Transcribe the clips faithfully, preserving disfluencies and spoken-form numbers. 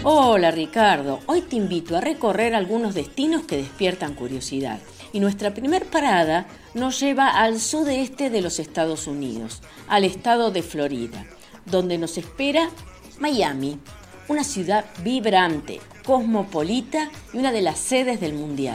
Hola Ricardo, hoy te invito a recorrer algunos destinos que despiertan curiosidad. Y nuestra primer parada nos lleva al sudeste de los Estados Unidos, al estado de Florida, donde nos espera Miami, una ciudad vibrante, cosmopolita y una de las sedes del Mundial.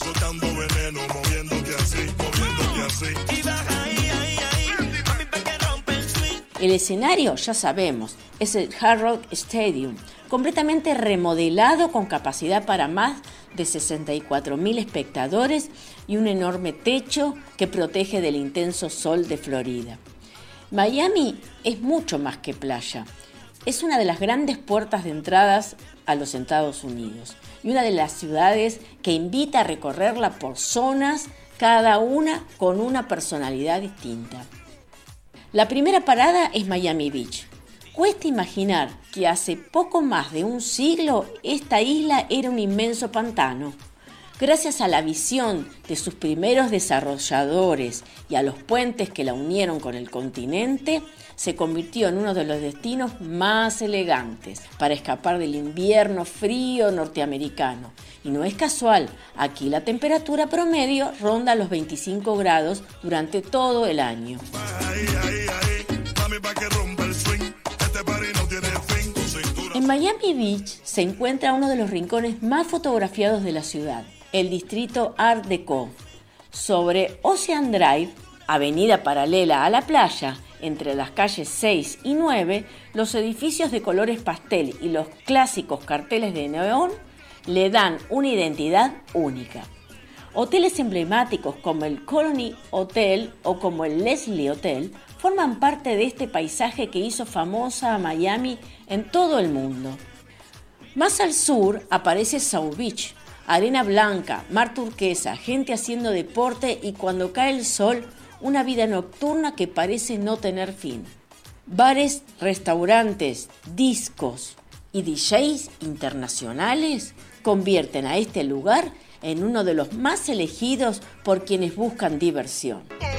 El escenario, ya sabemos, es el Hard Rock Stadium, completamente remodelado con capacidad para más de sesenta y cuatro mil espectadores y un enorme techo que protege del intenso sol de Florida. Miami es mucho más que playa. Es una de las grandes puertas de entradas a los Estados Unidos y una de las ciudades que invita a recorrerla por zonas, cada una con una personalidad distinta. La primera parada es Miami Beach. Cuesta imaginar que hace poco más de un siglo esta isla era un inmenso pantano. Gracias a la visión de sus primeros desarrolladores y a los puentes que la unieron con el continente, se convirtió en uno de los destinos más elegantes para escapar del invierno frío norteamericano. Y no es casual, aquí la temperatura promedio ronda los veinticinco grados durante todo el año. En Miami Beach se encuentra uno de los rincones más fotografiados de la ciudad, el distrito Art Deco. Sobre Ocean Drive, avenida paralela a la playa, entre las calles seis y nueve, los edificios de colores pastel y los clásicos carteles de neón le dan una identidad única. Hoteles emblemáticos como el Colony Hotel o como el Leslie Hotel forman parte de este paisaje que hizo famosa a Miami en todo el mundo. Más al sur aparece South Beach, arena blanca, mar turquesa, gente haciendo deporte y cuando cae el sol, una vida nocturna que parece no tener fin. Bares, restaurantes, discos y D Js internacionales convierten a este lugar en uno de los más elegidos por quienes buscan diversión.